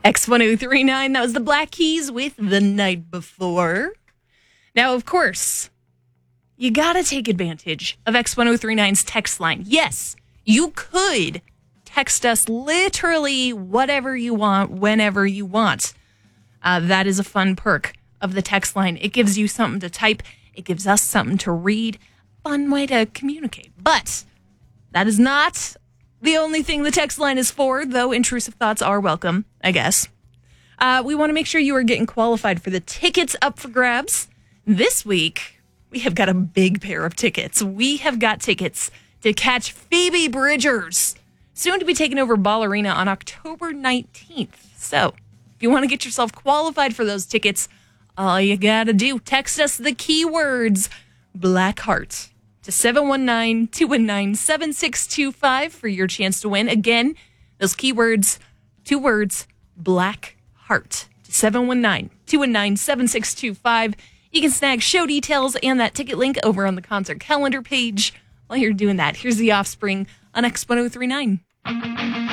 X1039, that was the Black Keys with The Night Before. Now, of course, you gotta take advantage of X1039's text line. Yes, you could text us literally whatever you want, whenever you want. That is a fun perk of the text line. It gives you something to type. It gives us something to read. Fun way to communicate. But that is not the only thing the text line is for, though intrusive thoughts are welcome, I guess. We want to make sure you are getting qualified for the tickets up for grabs. This week, we have got a big pair of tickets. We have got tickets to catch Phoebe Bridgers, soon to be taking over Ball Arena on October 19th. So, if you want to get yourself qualified for those tickets, all you got to do, text us the keywords Blackheart to 719-219-7625 for your chance to win. Again, those keywords, 2 words, Blackheart to 719-219-7625. You can snag show details and that ticket link over on the concert calendar page. While you're doing that, here's The Offspring on X1039.